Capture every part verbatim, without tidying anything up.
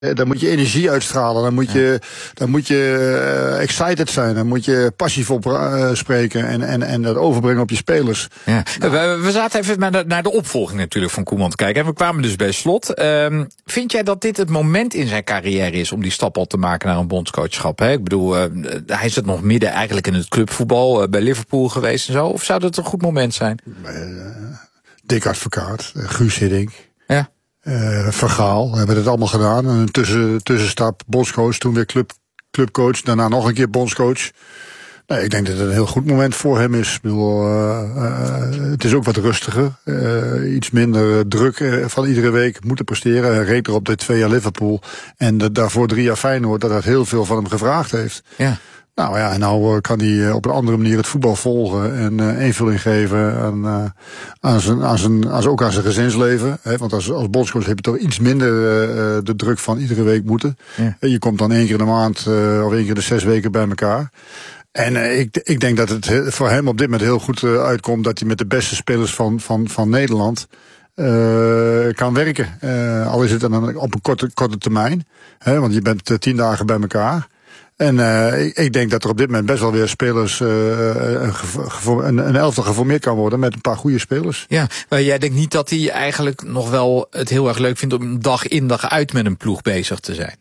Dan moet je energie uitstralen, dan moet je, dan moet je uh, excited zijn, dan moet je passief op uh, spreken en, en, en dat overbrengen op je spelers. Ja. Nou. We, we zaten even naar de, naar de opvolging natuurlijk van Koeman te kijken en we kwamen dus bij Slot. Um, vind jij dat dit het moment in zijn carrière is om die stap al te maken naar een bondscoachschap? Hè? Ik bedoel, uh, hij zit nog midden eigenlijk in het clubvoetbal, uh, bij Liverpool geweest en zo. Of zou dat een goed moment zijn? Uh, Dick Advocaat, uh, Guus Hiddink. Ja. Uh, Van Gaal, we hebben het allemaal gedaan. Een tussen, tussenstap, bondscoach, toen weer club, clubcoach, daarna nog een keer bondscoach. Nee, ik denk dat het een heel goed moment voor hem is. Ik bedoel, uh, uh, het is ook wat rustiger, uh, iets minder druk uh, van iedere week moeten presteren. Hij reed erop de twee jaar Liverpool en de, daarvoor drie jaar Feyenoord, dat dat heel veel van hem gevraagd heeft. Ja. Nou ja, en nou uh, kan hij uh, op een andere manier het voetbal volgen en uh, invulling geven aan, uh, aan zijn, aan zijn, aan zijn, ook aan zijn gezinsleven. Hè? Want als, als bondscoach heb je toch iets minder uh, de druk van iedere week moeten. Ja. Je komt dan één keer in de maand uh, of één keer in de zes weken bij elkaar. En uh, ik, ik denk dat het voor hem op dit moment heel goed uh, uitkomt dat hij met de beste spelers van, van, van Nederland Uh, kan werken. Uh, al is het dan op een korte, korte termijn. Hè? Want je bent uh, tien dagen bij elkaar. En uh, ik, ik denk dat er op dit moment best wel weer spelers, uh, een, een, een elftal geformeerd kan worden met een paar goede spelers. Ja, maar jij denkt niet dat hij eigenlijk nog wel het heel erg leuk vindt om dag in dag uit met een ploeg bezig te zijn?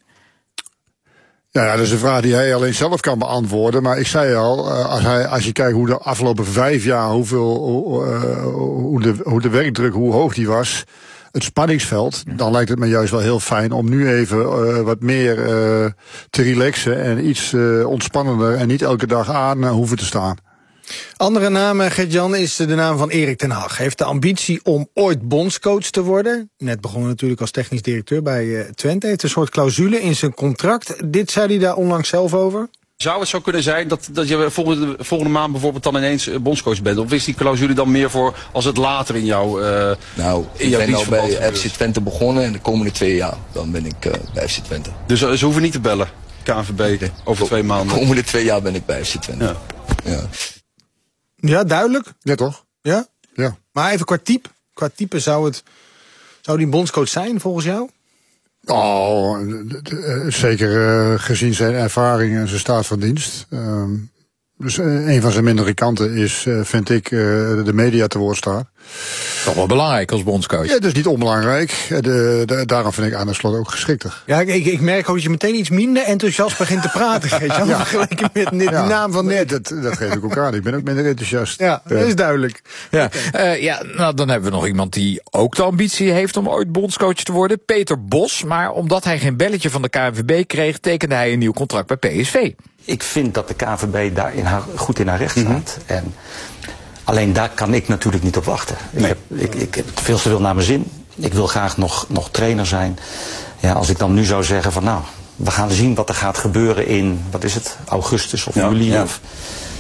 Ja, ja, dat is een vraag die hij alleen zelf kan beantwoorden. Maar ik zei al, als, hij, als je kijkt hoe de afgelopen vijf jaar, hoeveel, hoe, uh, hoe, de, hoe de werkdruk, hoe hoog die was, het spanningsveld, dan lijkt het me juist wel heel fijn om nu even uh, wat meer uh, te relaxen en iets uh, ontspannender en niet elke dag aan uh, hoeven te staan. Andere naam, Gert-Jan, is de naam van Erik ten Hag. Hij heeft de ambitie om ooit bondscoach te worden. Net begonnen natuurlijk als technisch directeur bij uh, Twente. Heeft een soort clausule in zijn contract. Dit zei hij daar onlangs zelf over. Zou het zo kunnen zijn dat, dat je volgende, volgende maand bijvoorbeeld dan ineens bondscoach bent? Of is die clausule dan meer voor als het later in jouw uh, Nou, in ik jouw ben al bij gebeurt? F C Twente begonnen en de komende twee jaar dan ben ik uh, bij F C Twente. Dus uh, ze hoeven niet te bellen, K N V B, nee. over twee maanden? De komende twee jaar ben ik bij F C Twente. Ja, ja. Ja, duidelijk. Ja, toch? Ja? Ja. Maar even qua type. Qua type zou het, zou die bondscoach zijn volgens jou? Oh, zeker uh, gezien zijn ervaring en zijn staat van dienst. Um, dus uh, een van zijn mindere kanten is, uh, vind ik, uh, de media te woord staan. Toch wel belangrijk als bondscoach. Ja, dat is niet onbelangrijk. De, de, daarom vind ik Arne Slot ook geschikter. Ja, ik, ik merk ook dat je meteen iets minder enthousiast begint te praten. Weet je, ja. Vergeleken met die ja. naam van net. Nee, dat, dat geef ik ook aan. Ik ben ook minder enthousiast. Ja, dat is duidelijk. Ja, okay. uh, ja, nou dan hebben we nog iemand die ook de ambitie heeft om ooit bondscoach te worden. Peter Bos. Maar omdat hij geen belletje van de K N V B kreeg, tekende hij een nieuw contract bij P S V. Ik vind dat de K N V B daar in haar, goed in haar recht staat. Mm-hmm. En alleen daar kan ik natuurlijk niet op wachten. Nee. Ik, heb, ik, ik heb veel te veel naar mijn zin. Ik wil graag nog, nog trainer zijn. Ja, als ik dan nu zou zeggen van nou, we gaan zien wat er gaat gebeuren in, wat is het, augustus of ja, juli. Ja, of,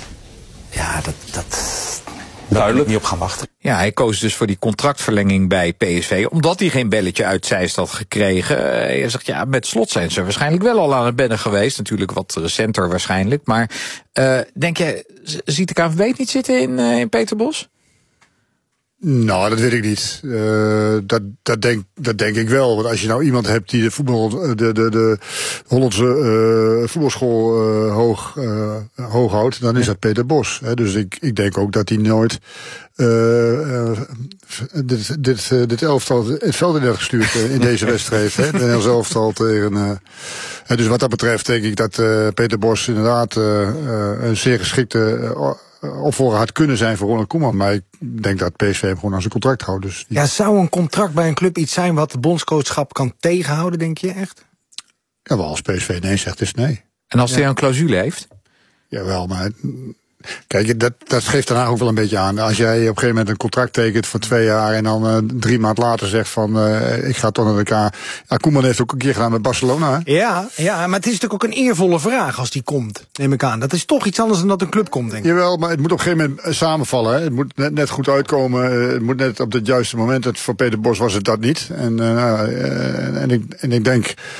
ja dat, dat, daar wil ik niet op gaan wachten. Ja, hij koos dus voor die contractverlenging bij P S V, omdat hij geen belletje uit Zeist had gekregen. Uh, hij zegt, ja, met Slot zijn ze waarschijnlijk wel al aan het bennen geweest. Natuurlijk wat recenter waarschijnlijk. Maar uh, denk je, ziet de K N V B het niet zitten in, uh, in Peter Bos? Nou, dat weet ik niet. Uh, dat, dat, denk, dat denk ik wel. Want als je nou iemand hebt die de voetbal, de, de, de Hollandse uh, voetbalschool uh, hoog, uh, hoog houdt, dan is dat Peter Bos. Hè. Dus ik, ik denk ook dat hij nooit uh, uh, dit, dit, uh, dit elftal het veld in heeft gestuurd uh, in deze wedstrijd. Hè. De hele elftal tegen. Uh, dus wat dat betreft denk ik dat uh, Peter Bos inderdaad uh, uh, een zeer geschikte uh, opvolger had kunnen zijn voor Ronald Koeman. Maar ik denk dat P S V hem gewoon aan zijn contract houdt. Dus ja, zou een contract bij een club iets zijn wat de bondscoachschap kan tegenhouden, denk je echt? Ja, wel als P S V nee zegt, is het nee. En als ja. hij een clausule heeft? Jawel, maar kijk, dat, dat geeft daarna ook wel een beetje aan. Als jij op een gegeven moment een contract tekent voor twee jaar en dan uh, drie maanden later zegt van uh, ik ga toch naar de K. Ja, Koeman heeft ook een keer gedaan met Barcelona. Hè? Ja, ja, maar het is natuurlijk ook een eervolle vraag als die komt, neem ik aan. Dat is toch iets anders dan dat een club komt, denk ik. Jawel, maar het moet op een gegeven moment samenvallen. Hè? Het moet net, net goed uitkomen. Uh, het moet net op het juiste moment. Het, voor Peter Bos was het dat niet. En, uh, uh, en, ik, en ik denk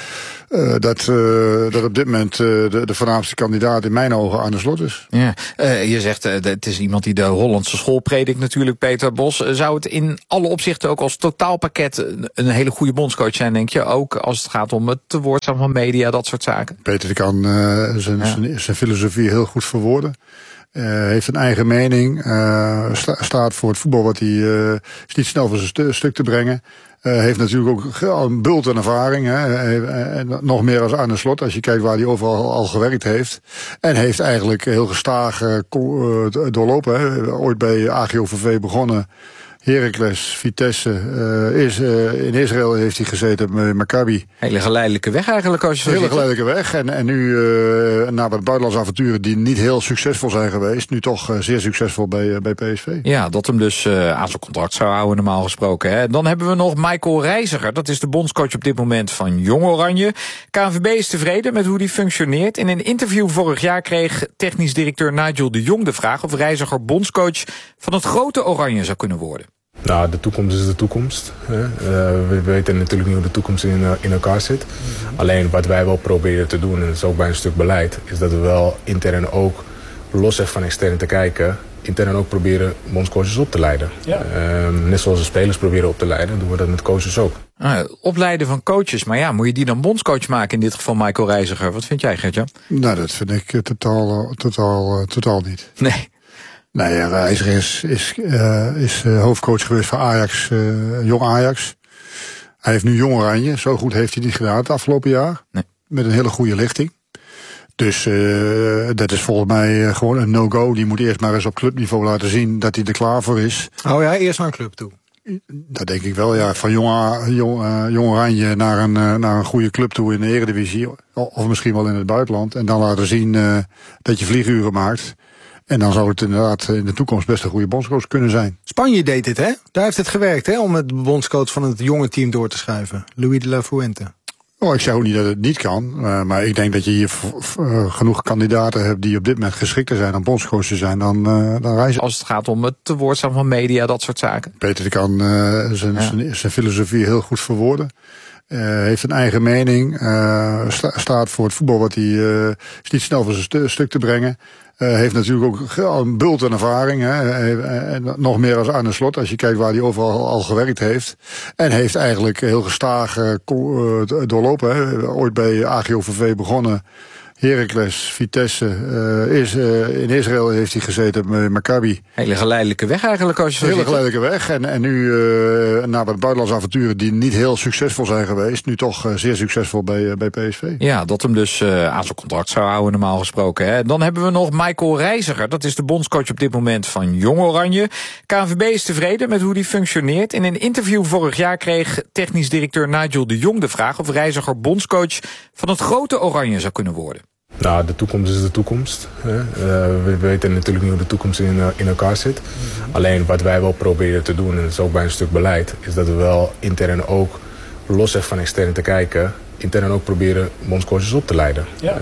uh, dat, uh, dat op dit moment uh, de, de voornaamste kandidaat in mijn ogen Arne Slot is. Ja, uh, je zegt, uh, het is iemand die de Hollandse school predikt natuurlijk, Peter Bos. Uh, zou het in alle opzichten ook als totaalpakket een, een hele goede bondscoach zijn, denk je? Ook als het gaat om het te woord staan van media, dat soort zaken? Peter die kan uh, zijn, ja. zijn, zijn filosofie heel goed verwoorden. Uh, heeft een eigen mening, uh, sta, staat voor het voetbal wat hij uh, is niet snel voor zijn stu- stuk te brengen. Uh, heeft natuurlijk ook een bult aan ervaring. Hè. Uh, nog meer als Arne Slot, als je kijkt waar hij overal al gewerkt heeft. En heeft eigenlijk heel gestaag uh, doorlopen. Hè. Ooit bij A G O V V begonnen. Heracles, Vitesse, uh, is, uh, in Israël heeft hij gezeten met Maccabi. Hele geleidelijke weg eigenlijk als je zo Hele ziet. geleidelijke weg. En, en nu, uh, na wat buitenlandse avonturen die niet heel succesvol zijn geweest, nu toch uh, zeer succesvol bij, uh, bij P S V. Ja, dat hem dus uh, aan zijn contract zou houden normaal gesproken. Hè. Dan hebben we nog Michael Reiziger. Dat is de bondscoach op dit moment van Jong Oranje. K N V B is tevreden met hoe die functioneert. In een interview vorig jaar kreeg technisch directeur Nigel de Jong de vraag of Reiziger bondscoach van het grote Oranje zou kunnen worden. Nou, de toekomst is de toekomst. Hè. Uh, we weten natuurlijk niet hoe de toekomst in, uh, in elkaar zit. Mm-hmm. Alleen wat wij wel proberen te doen, en dat is ook bij een stuk beleid, is dat we wel intern ook, los even van extern te kijken, intern ook proberen bondscoaches op te leiden. Ja. Uh, net zoals de spelers proberen op te leiden, doen we dat met coaches ook. Ah, opleiden van coaches, maar ja, moet je die dan bondscoach maken, in dit geval Michael Reiziger? Wat vind jij, Gertjan? Nou, dat vind ik uh, totaal, uh, totaal, uh, totaal niet. Nee. Nee, ja, Reiziger is, is, uh, is uh, hoofdcoach geweest van Ajax, uh, Jong Ajax. Hij heeft nu Jong Oranje. Zo goed heeft hij niet gedaan het afgelopen jaar. Nee. Met een hele goede lichting. Dus uh, dat is volgens mij uh, gewoon een no-go. Die moet eerst maar eens op clubniveau laten zien dat hij er klaar voor is. Oh ja, eerst naar een club toe. Dat denk ik wel, ja. Van Jong, Jong, uh, Jong Oranje naar een, uh, naar een goede club toe in de Eredivisie. Of misschien wel in het buitenland. En dan laten zien uh, dat je vlieguren maakt. En dan zou het inderdaad in de toekomst best een goede bondscoach kunnen zijn. Spanje deed dit, hè? Daar heeft het gewerkt, hè? Om het bondscoach van het jonge team door te schuiven. Louis de la Fuente. Oh, ik zeg ook niet dat het niet kan. Uh, maar ik denk dat je hier v- v- uh, genoeg kandidaten hebt die op dit moment geschikter zijn om bondscoach te zijn dan, uh, dan Reiziger. Als het gaat om het te woord staan van media, dat soort zaken. Peter die kan uh, zijn, ja. zijn, zijn filosofie heel goed verwoorden. Uh, heeft een eigen mening. Uh, sta, staat voor het voetbal wat hij uh, is niet snel voor zijn stu- stuk te brengen. Uh, heeft natuurlijk ook een bult aan ervaring. Hè. En nog meer als Arne Slot, als je kijkt waar hij overal al gewerkt heeft. En heeft eigenlijk heel gestaag uh, doorlopen. Hè. Ooit bij A G O V V begonnen. Heracles, Vitesse, uh, is, uh, in Israël heeft hij gezeten met Maccabi. Hele geleidelijke weg eigenlijk als je zo Hele ziet. geleidelijke weg. En, en nu, uh, na wat buitenlandse avonturen die niet heel succesvol zijn geweest, nu toch uh, zeer succesvol bij, uh, bij P S V. Ja, dat hem dus uh, aan zijn contract zou houden normaal gesproken. Hè. Dan hebben we nog Michael Reiziger. Dat is de bondscoach op dit moment van Jong Oranje. K N V B is tevreden met hoe die functioneert. In een interview vorig jaar kreeg technisch directeur Nigel de Jong de vraag of Reiziger bondscoach van het grote Oranje zou kunnen worden. Nou, de toekomst is de toekomst. Hè. Uh, we weten natuurlijk niet hoe de toekomst in, uh, in elkaar zit. Mm-hmm. Alleen wat wij wel proberen te doen, en dat is ook bij een stuk beleid, is dat we wel intern ook, los even van extern te kijken, intern ook proberen bondscoaches op te leiden. Ja.